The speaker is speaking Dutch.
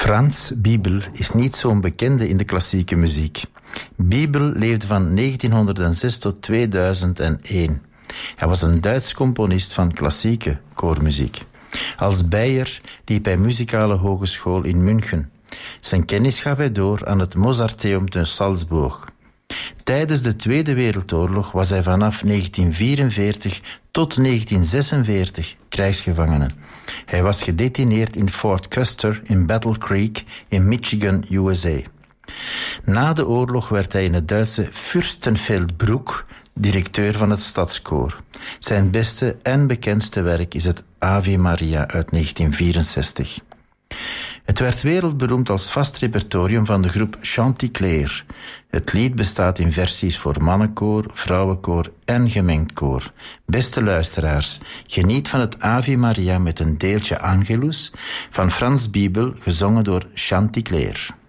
Frans Bibel is niet zo'n bekende in de klassieke muziek. Bibel leefde van 1906 tot 2001. Hij was een Duits componist van klassieke koormuziek. Als bijer liep hij muzikale hogeschool in München. Zijn kennis gaf hij door aan het Mozarteum te Salzburg. Tijdens de Tweede Wereldoorlog was hij vanaf 1944 tot 1946 krijgsgevangene. Hij was gedetineerd in Fort Custer in Battle Creek in Michigan, USA. Na de oorlog werd hij in het Duitse Fürstenfeldbruck directeur van het stadskoor. Zijn beste en bekendste werk is het Ave Maria uit 1964. Het werd wereldberoemd als vast repertorium van de groep Chanticleer. Het lied bestaat in versies voor mannenkoor, vrouwenkoor en gemengd koor. Beste luisteraars, geniet van het Ave Maria met een deeltje Angelus van Frans Bibel, gezongen door Chanticleer.